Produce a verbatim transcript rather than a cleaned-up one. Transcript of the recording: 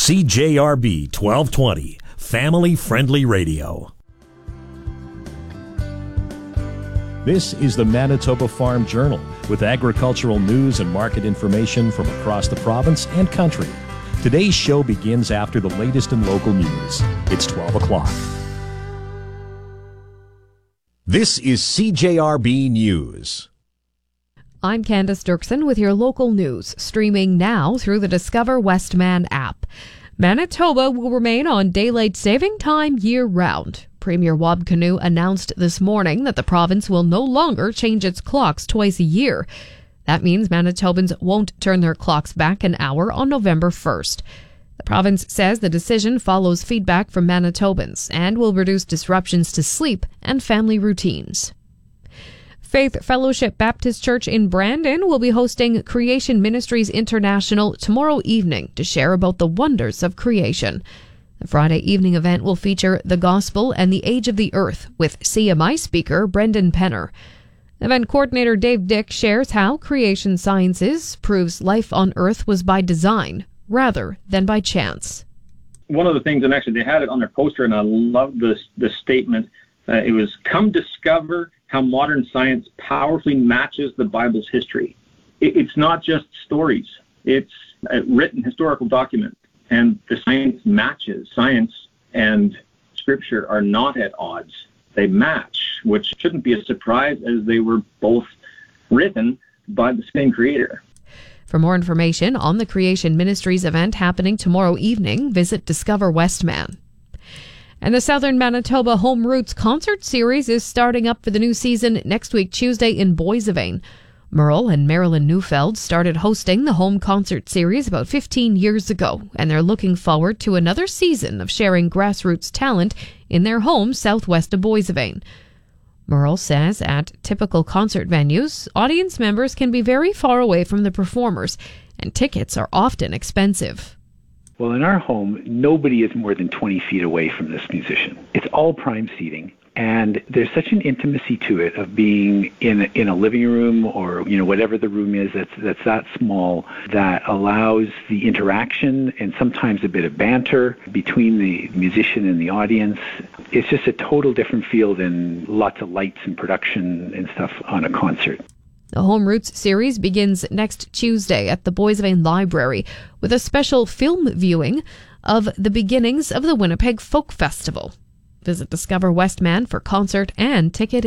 C J R B twelve twenty, family-friendly radio. This is the Manitoba Farm Journal with agricultural news and market information from across the province and country. Today's show begins after the latest in local news. It's twelve o'clock. This is C J R B News. I'm Candace Dirksen with your local news, streaming now through the Discover Westman app. Manitoba will remain on daylight saving time year-round. Premier Wab Kinew announced this morning that the province will no longer change its clocks twice a year. That means Manitobans won't turn their clocks back an hour on November first. The province says the decision follows feedback from Manitobans and will reduce disruptions to sleep and family routines. Faith Fellowship Baptist Church in Brandon will be hosting Creation Ministries International tomorrow evening to share about the wonders of creation. The Friday evening event will feature the Gospel and the Age of the Earth with C M I speaker Brendan Penner. Event coordinator Dave Dick shares how creation sciences proves life on Earth was by design rather than by chance. One of the things, and actually they had it on their poster, and I love this, this statement, uh, it was, "Come discover how modern science powerfully matches the Bible's history." It, it's not just stories. It's a written historical document, and the science matches. Science and Scripture are not at odds. They match, which shouldn't be a surprise as they were both written by the same creator. For more information on the Creation Ministries event happening tomorrow evening, visit Discover Westman. And the Southern Manitoba Home Roots concert series is starting up for the new season next week, Tuesday, in Boissevain. Merle and Marilyn Neufeld started hosting the home concert series about fifteen years ago, and they're looking forward to another season of sharing grassroots talent in their home southwest of Boissevain. Merle says at typical concert venues, audience members can be very far away from the performers, and tickets are often expensive. Well, in our home, nobody is more than twenty feet away from this musician. It's all prime seating, and there's such an intimacy to it of being in in a living room or, you know, whatever the room is that's that's that small, that allows the interaction and sometimes a bit of banter between the musician and the audience. It's just a total different feel than lots of lights and production and stuff on a concert. The Home Roots series begins next Tuesday at the Boissevain Library with a special film viewing of the beginnings of the Winnipeg Folk Festival. Visit Discover Westman for concert and ticket